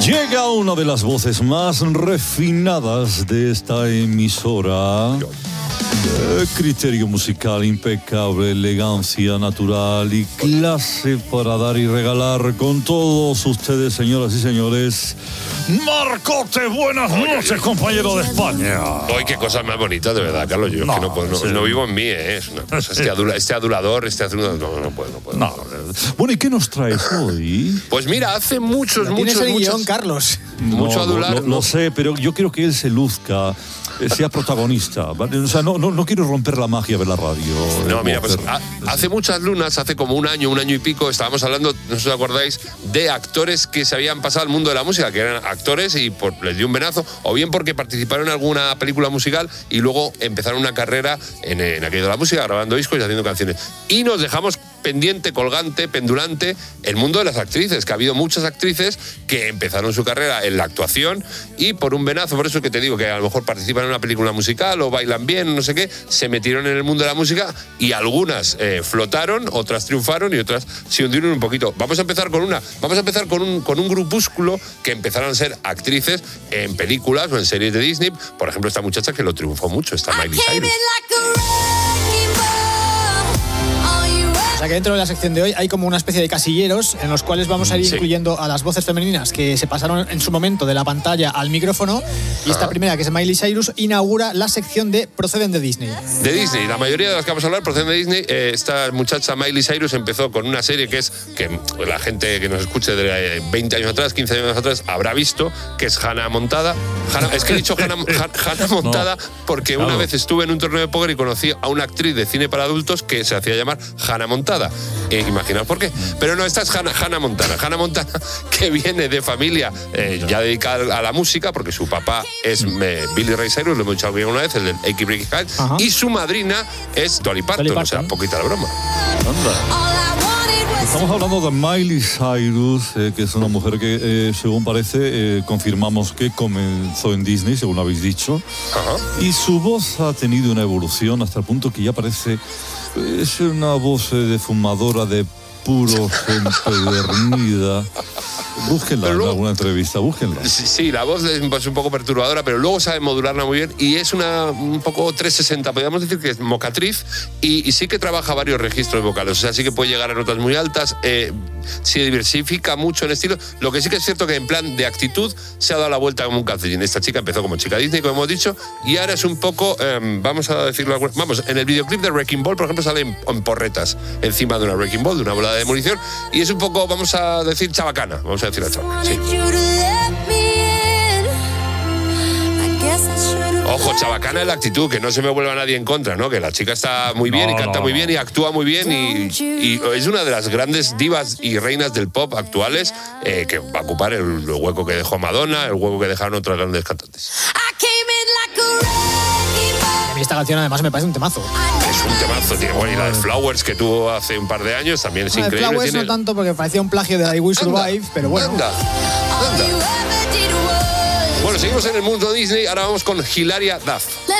Llega una de las voces más refinadas de esta emisora. Criterio musical impecable, elegancia natural y clase para dar y regalar con todos ustedes, señoras y señores. Marcote, buenas noches, compañero de España. Hoy qué cosas más bonitas, de verdad, Carlos. Yo no vivo en mí, Es una cosa. Este adulador, no puedo. Bueno, ¿y qué nos traes hoy? Pues mira, hace muchos guión, Carlos. Mucho adular. Lo sé, pero yo quiero que él se luzca, sea protagonista, ¿vale? O sea, no quiero romper la magia de la radio. No, mira, pues hace muchas lunas, hace como un año y pico, estábamos hablando, no sé si os acordáis, de actores que se habían pasado al mundo de la música, que eran actores y les dio un venazo, o bien porque participaron en alguna película musical y luego empezaron una carrera en aquello de la música, grabando discos y haciendo canciones. Y nos dejamos pendiente, colgante, pendulante, el mundo de las actrices, que ha habido muchas actrices que empezaron su carrera en la actuación y por un venazo, por eso que te digo que a lo mejor participan en una película musical o bailan bien, no sé qué, se metieron en el mundo de la música y algunas flotaron, otras triunfaron y otras se hundieron un poquito. Vamos a empezar con un grupúsculo que empezaron a ser actrices en películas o en series de Disney. Por ejemplo, esta muchacha que lo triunfó mucho, esta Miley Cyrus. O sea que dentro de la sección de hoy hay como una especie de casilleros en los cuales vamos a ir incluyendo a las voces femeninas que se pasaron en su momento de la pantalla al micrófono. Y esta primera, que es Miley Cyrus, inaugura la sección de Proceden de Disney. De Disney, la mayoría de las que vamos a hablar proceden de Disney. Esta muchacha Miley Cyrus empezó con una serie que la gente que nos escuche de 20 años atrás, 15 años atrás, habrá visto, que es Hannah Montana. Es que he dicho Hannah Montana porque una vez estuve en un torneo de póker y conocí a una actriz de cine para adultos que se hacía llamar Hannah Montana. Imaginaos por qué. Pero no, esta es Hannah Montana. Hannah Montana, que viene de familia ya dedicada a la música, porque su papá es Billy Ray Cyrus, lo hemos dicho alguna vez, el del Achy Breaky Heart, y su madrina es Dolly Parton. O sea, poquita la broma. Estamos hablando de Miley Cyrus, que es una mujer que, según parece, confirmamos que comenzó en Disney, según habéis dicho. Y su voz ha tenido una evolución hasta el punto que ya parece... Es una voz de fumadora de puros empedernida. Búsquenla en alguna entrevista, búsquenla. Sí, la voz es un poco perturbadora, pero luego sabe modularla muy bien y es un poco 360, podríamos decir que es mocatriz y sí que trabaja varios registros vocales, o sea, sí que puede llegar a notas muy altas, se diversifica mucho en estilo. Lo que sí que es cierto que en plan de actitud se ha dado la vuelta como un calcetín. Esta chica empezó como chica Disney, como hemos dicho, y ahora es un poco, vamos a decirlo, en el videoclip de Wrecking Ball, por ejemplo, sale en porretas encima de una Wrecking Ball, de una bola de demolición, y es un poco, vamos a decir, chabacana, vamos a decir la chabacana, sí. Ojo, chabacana es la actitud, que no se me vuelva nadie en contra, ¿no? Que la chica está muy bien y canta muy bien y actúa muy bien y es una de las grandes divas y reinas del pop actuales, que va a ocupar el hueco que dejó Madonna, el hueco que dejaron otras grandes cantantes. A mí esta canción además me parece un temazo. Es un temazo, tío. Bueno, y la de Flowers que tuvo hace un par de años también es increíble. Flowers no tanto porque parecía un plagio de I Will Survive, pero bueno. Anda. Bueno, seguimos en el mundo Disney, ahora vamos con Hilariah Duff.